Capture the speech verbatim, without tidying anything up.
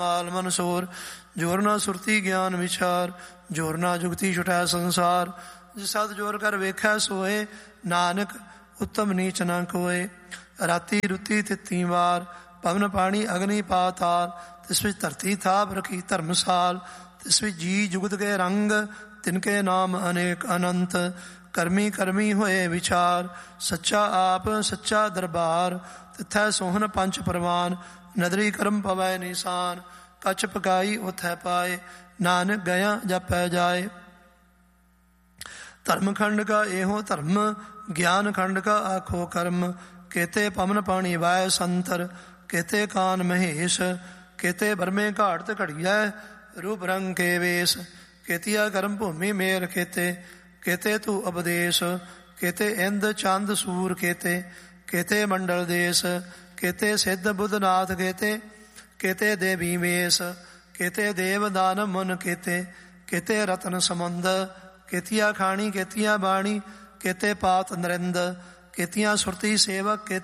ਮਾਲ ਮਨਸੂਰ ਜੋਰ ਨਾ ਸੁਰਤੀ ਗਿਆਨ ਵਿਚਾਰ ਜੋਰ ਨਾ ਜੁਗਤੀ ਛੁਟੈ ਸੰਸਾਰ ਜਿਸ ਸਦ ਜੋਰ ਕਰ ਵੇਖੈ ਸੋਏ ਨਾਨਕ ਉੱਤਮ ਨੀਚ ਨਾ ਕੋਏ। ਰਾਤੀ ਰੁੱਤੀ ਤਿੱਤੀ ਵਾਰ ਪਵਨ ਪਾਣੀ ਅਗਨੀ ਪਾਤਾਲ ਤਿਸ ਵਿੱਚ ਧਰਤੀ ਥਾਪ ਰਖੀ ਧਰਮਸਾਲ ਤਿਸ ਵਿੱਚ ਜੀ ਜੁਗਤ ਕੇ ਰੰਗ ਤਿਨਕੇ ਨਾਮ ਅਨੇਕ ਅਨੰਤ ਕਰਮੀ ਕਰਮੀ ਹੋਏ ਵਿਚਾਰ ਸੱਚਾ ਆਪ ਸੱਚਾ ਦਰਬਾਰ ਤਿਥੈ ਸੋਹਨ ਪੰਚ ਪ੍ਰਵਾਨ ਨਦਰੀ ਕਰਮ ਪਵੈ ਨਿਸ਼ਾਨ ਕੱਚ ਪਕਾਈ ਉਥੈ ਪਾਏ ਨਾਨਕ ਗਿਆ ਜਪੈ ਜਾਏ। ਧਰਮ ਖੰਡ ਕਾ ਇਹੋ ਧਰਮ ਗਿਆਨ ਖੰਡ ਕਾ ਆਖੋ ਕਰਮ ਕੇਤੇ ਪਵਨ ਪਾਣੀ ਵਾਇ ਸੰਤਰ ਕੇਤੇ ਕਾਨ ਮਹੇਸ਼ ਕੇਤੇ ਬਰਮੇ ਘਾਟ ਘੜੀਐ ਰੂਪ ਰੰਗ ਕੇ ਵੇਸ ਕੇਤੀਆ ਕਰਮ ਭੂਮੀ ਮੇਰ ਕੇਤੇ ਕੇਤੇ ਤੂ ਉਪਦੇਸ਼ ਕੇਤੇ ਇੰਦ ਚੰਦ ਸੂਰ ਕੇਤੇ ਕੇਤੇ ਮੰਡਲ ਦੇਸ ਕੇਤੇ ਸਿੱਧ ਬੁੱਧਨਾਥ ਕੇਤੇ ਕੇਤੇ ਦੇਵੀ ਵੇਸ ਕੇਤੇ ਦੇਵ ਦਾਨ ਮੁਨ ਕੇਤੇ ਕੇਤੇ ਰਤਨ ਸਮੁੰਦ ਕੇਤੀਆ ਖਾਣੀ ਕੇਤੀਆ ਬਾਣੀ ਕੇਤੇ ਪਾਤ ਨਰਿੰਦ ਕੇਤੀਆਂ ਸੁਰਤੀ ਸੇਵਕ